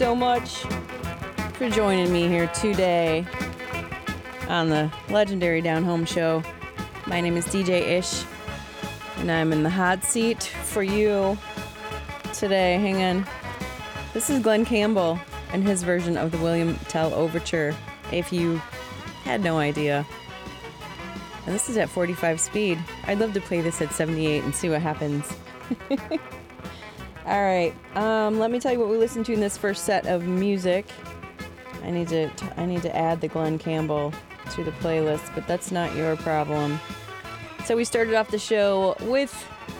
so much for joining me here today on the legendary Down Home Show. My name is DJ Ish, and I'm in the hot seat for you today. Hang on. This is Glen Campbell and his version of the William Tell Overture, if you had no idea. And this is at 45 speed. I'd love to play this at 78 and see what happens. All right, let me tell you what we listened to in this first set of music. I need to add the Glen Campbell to the playlist, but that's not your problem. So we started off the show with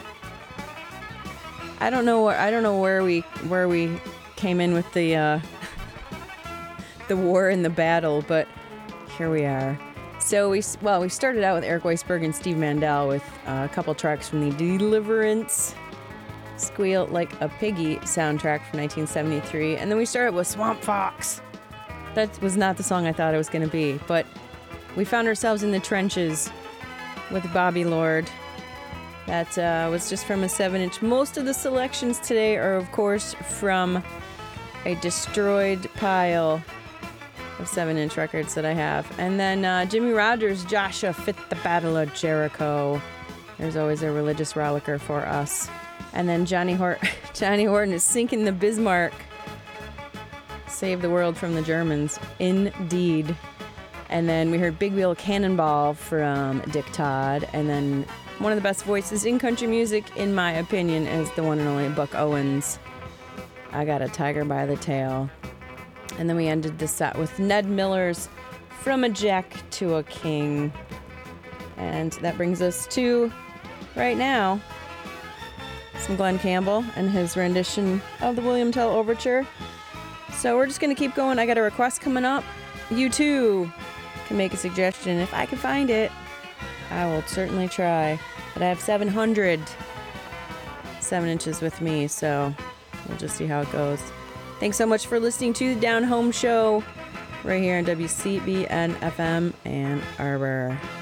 I don't know where we came in with the the war and the battle, but here we are. So we started out with Eric Weisberg and Steve Mandel with a couple tracks from the Deliverance Squeal Like a Piggy soundtrack from 1973, and then we started with Swamp Fox. That was not the song I thought it was going to be, but we found ourselves in the trenches with Bobby Lord. That was just from a 7-inch. Most of the selections today are, of course, from a destroyed pile of 7-inch records that I have. And then Jimmy Rogers, Joshua Fit the Battle of Jericho. There's always a religious rollicker for us. And then Johnny Horton is sinking the Bismarck. Save the world from the Germans. Indeed. And then we heard Big Wheel Cannonball from Dick Todd. And then one of the best voices in country music, in my opinion, is the one and only Buck Owens. I Got a Tiger by the Tail. And then we ended the set with Ned Miller's From a Jack to a King. And that brings us to, right now, some Glen Campbell and his rendition of the William Tell Overture. So we're just going to keep going. I got a request coming up. You too can make a suggestion. If I can find it, I will certainly try. But I have 700 7-inches with me, so we'll just see how it goes. Thanks so much for listening to the Down Home Show right here on WCBN FM Ann Arbor.